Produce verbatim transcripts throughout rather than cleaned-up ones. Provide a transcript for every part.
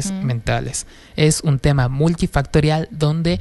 enfermedades uh-huh. mentales. Es un tema multifactorial donde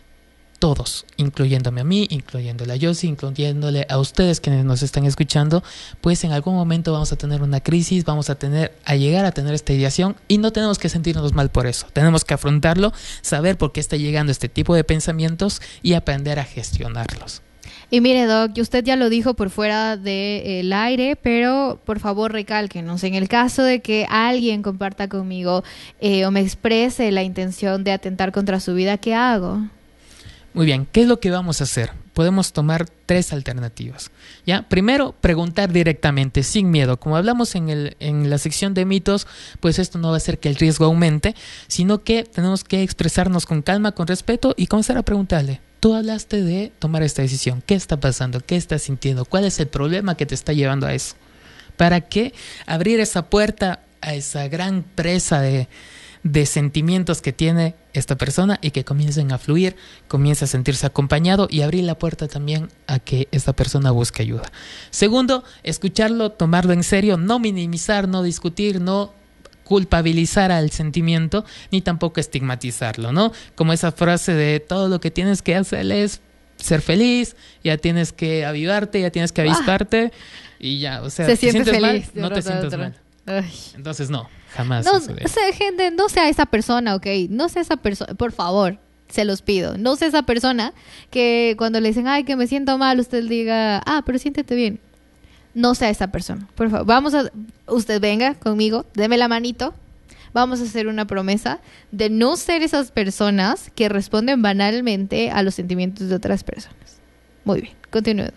todos, incluyéndome a mí, incluyéndole a Yossi, incluyéndole a ustedes quienes nos están escuchando, pues en algún momento vamos a tener una crisis, vamos a tener a llegar a tener esta ideación y no tenemos que sentirnos mal por eso. Tenemos que afrontarlo, saber por qué está llegando este tipo de pensamientos y aprender a gestionarlos. Y mire, Doc, usted ya lo dijo por fuera del aire, pero por favor recálquenos, en el caso de que alguien comparta conmigo eh, o me exprese la intención de atentar contra su vida, ¿qué hago? Muy bien, ¿qué es lo que vamos a hacer? Podemos tomar tres alternativas. ¿Ya? Primero, preguntar directamente, sin miedo. Como hablamos en, el, en la sección de mitos, pues esto no va a hacer que el riesgo aumente, sino que tenemos que expresarnos con calma, con respeto y comenzar a preguntarle. Tú hablaste de tomar esta decisión. ¿Qué está pasando? ¿Qué estás sintiendo? ¿Cuál es el problema que te está llevando a eso? ¿Para qué abrir esa puerta a esa gran presa de... de sentimientos que tiene esta persona y que comiencen a fluir, comienza a sentirse acompañado y abrir la puerta también a que esta persona busque ayuda? Segundo, escucharlo, tomarlo en serio, no minimizar, no discutir, no culpabilizar al sentimiento, ni tampoco estigmatizarlo, ¿no? Como esa frase de todo lo que tienes que hacer es ser feliz, ya tienes que avivarte, ya tienes que avisparte ah, y ya, o sea, se ¿te siente sientes feliz, mal? No te sientas otra. mal. Ay. Entonces no, jamás. No, o sea, gente, no sea esa persona, ¿ok? No sea esa persona, por favor, se los pido. No sea esa persona que cuando le dicen, ay, que me siento mal, usted diga, ah, pero siéntete bien. No sea esa persona, por favor. Vamos a, usted venga conmigo, deme la manito. Vamos a hacer una promesa de no ser esas personas que responden banalmente a los sentimientos de otras personas. Muy bien, continúe.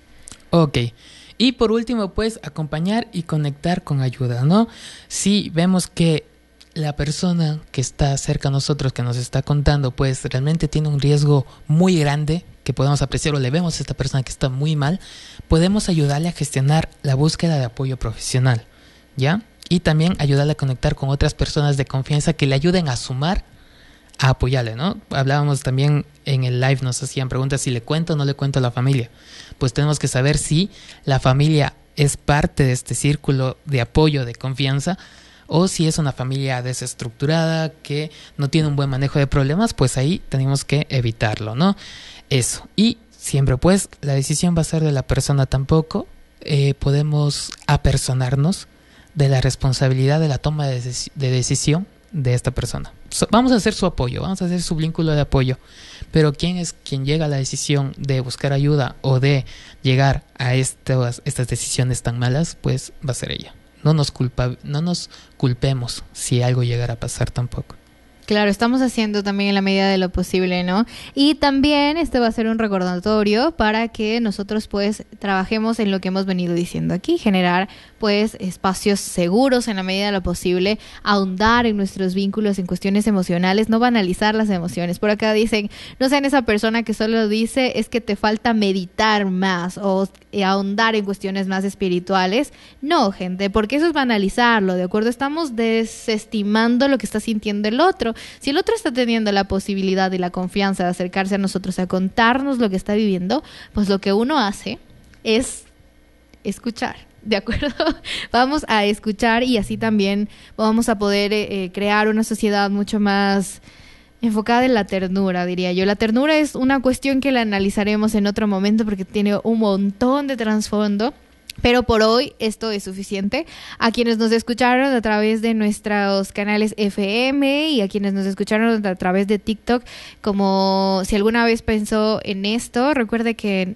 Ok. Y por último, pues, acompañar y conectar con ayuda, ¿no? Si vemos que la persona que está cerca a nosotros, que nos está contando, pues, realmente tiene un riesgo muy grande, que podemos apreciar o le vemos a esta persona que está muy mal, podemos ayudarle a gestionar la búsqueda de apoyo profesional, ¿ya? Y también ayudarle a conectar con otras personas de confianza que le ayuden a sumar, a apoyarle, ¿no? Hablábamos también en el live, nos hacían preguntas si le cuento o no le cuento a la familia. Pues tenemos que saber si la familia es parte de este círculo de apoyo, de confianza, o si es una familia desestructurada, que no tiene un buen manejo de problemas, pues ahí tenemos que evitarlo, ¿no? Eso. Y siempre, pues, la decisión va a ser de la persona tampoco. Eh, podemos apersonarnos de la responsabilidad de la toma de, dec- de decisión de esta persona. So, vamos a hacer su apoyo, vamos a hacer su vínculo de apoyo, pero quién es quien llega a la decisión de buscar ayuda o de llegar a estas, estas decisiones tan malas, pues va a ser ella. No nos culpa, no nos culpemos si algo llegara a pasar tampoco. Claro, estamos haciendo también en la medida de lo posible, ¿no? Y también este va a ser un recordatorio para que nosotros pues trabajemos en lo que hemos venido diciendo aquí, generar pues espacios seguros en la medida de lo posible, ahondar en nuestros vínculos en cuestiones emocionales, no banalizar las emociones. Por acá dicen, no sean esa persona que solo dice es que te falta meditar más o ahondar en cuestiones más espirituales. No, gente, porque eso es banalizarlo, ¿de acuerdo? Estamos desestimando lo que está sintiendo el otro. Si el otro está teniendo la posibilidad y la confianza de acercarse a nosotros a contarnos lo que está viviendo, pues lo que uno hace es escuchar, ¿de acuerdo? Vamos a escuchar y así también vamos a poder eh, crear una sociedad mucho más enfocada en la ternura, diría yo. La ternura es una cuestión que la analizaremos en otro momento porque tiene un montón de trasfondo. Pero por hoy esto es suficiente. A quienes nos escucharon a través de nuestros canales F M y a quienes nos escucharon a través de TikTok, como si alguna vez pensó en esto, recuerde que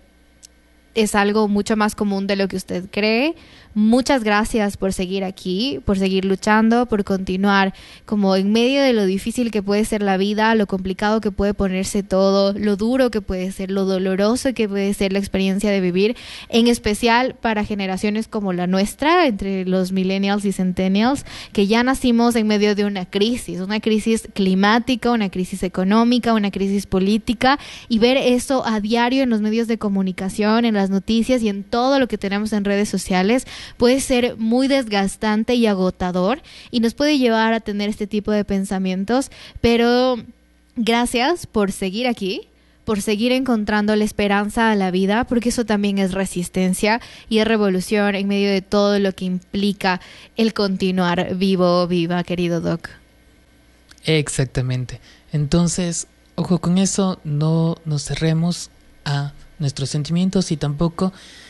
es algo mucho más común de lo que usted cree. Muchas gracias por seguir aquí, por seguir luchando, por continuar como en medio de lo difícil que puede ser la vida, lo complicado que puede ponerse todo, lo duro que puede ser, lo doloroso que puede ser la experiencia de vivir, en especial para generaciones como la nuestra, entre los millennials y centennials, que ya nacimos en medio de una crisis, una crisis climática, una crisis económica, una crisis política, y ver eso a diario en los medios de comunicación, en las noticias y en todo lo que tenemos en redes sociales, puede ser muy desgastante y agotador y nos puede llevar a tener este tipo de pensamientos, pero gracias por seguir aquí, por seguir encontrando la esperanza a la vida, porque eso también es resistencia y es revolución en medio de todo lo que implica el continuar vivo o viva, querido Doc. Exactamente. Entonces, ojo con eso, no nos cerremos a nuestros sentimientos y tampoco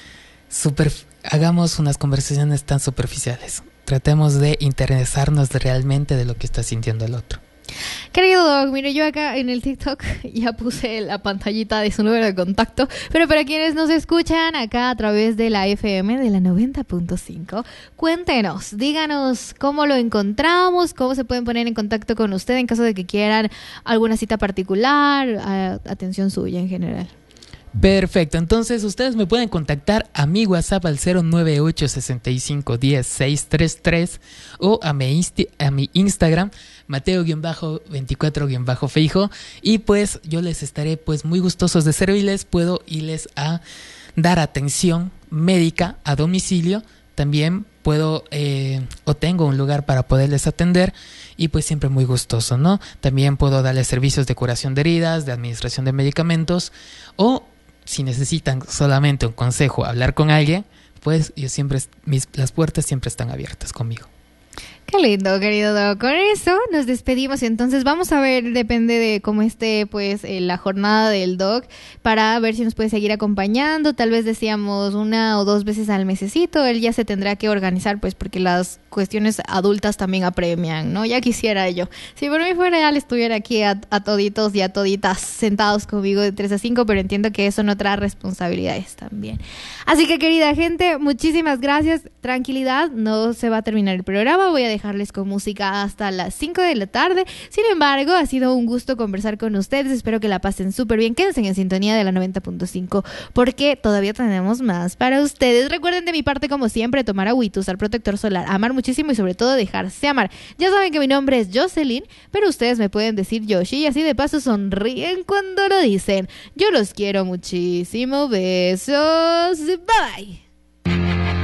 super, hagamos unas conversaciones tan superficiales. Tratemos de interesarnos realmente de lo que está sintiendo el otro. Querido Doc, mire, yo acá en el TikTok ya puse la pantallita de su número de contacto, pero para quienes nos escuchan acá a través de la F M de la noventa punto cinco, cuéntenos, díganos cómo lo encontramos, cómo se pueden poner en contacto con usted en caso de que quieran alguna cita particular, a, atención suya en general. Perfecto, entonces ustedes me pueden contactar a mi WhatsApp al cero nueve ocho seis cinco uno cero seis tres tres o a mi, insti- a mi Instagram Mateo veinticuatro Feijo, y pues yo les estaré pues muy gustosos de servirles. Puedo irles a dar atención médica a domicilio, también puedo eh, o tengo un lugar para poderles atender y pues siempre muy gustoso, ¿no? También puedo darles servicios de curación de heridas, de administración de medicamentos, o si necesitan solamente un consejo, hablar con alguien, pues yo siempre, mis, las puertas siempre están abiertas conmigo. Qué lindo, querido Doc. Con eso nos despedimos. Entonces vamos a ver, depende de cómo esté pues eh, la jornada del Doc, para ver si nos puede seguir acompañando. Tal vez decíamos una o dos veces al mesecito. Él ya se tendrá que organizar, pues porque las cuestiones adultas también apremian, ¿no? Ya quisiera yo. Si por mí fuera, ya le estuviera aquí a, a toditos y a toditas sentados conmigo de tres a cinco, pero entiendo que eso no trae responsabilidades también. Así que, querida gente, muchísimas gracias. Tranquilidad, no se va a terminar el programa. Voy a dejarles con música hasta las cinco de la tarde. Sin embargo, ha sido un gusto conversar con ustedes. Espero que la pasen súper bien. Quédense en sintonía de la noventa punto cinco porque todavía tenemos más para ustedes. Recuerden de mi parte, como siempre, tomar agüita, usar protector solar, amar muchísimo y sobre todo dejarse amar. Ya saben que mi nombre es Jocelyn, pero ustedes me pueden decir Yoshi y así de paso sonríen cuando lo dicen. Yo los quiero muchísimo. Besos. Bye bye.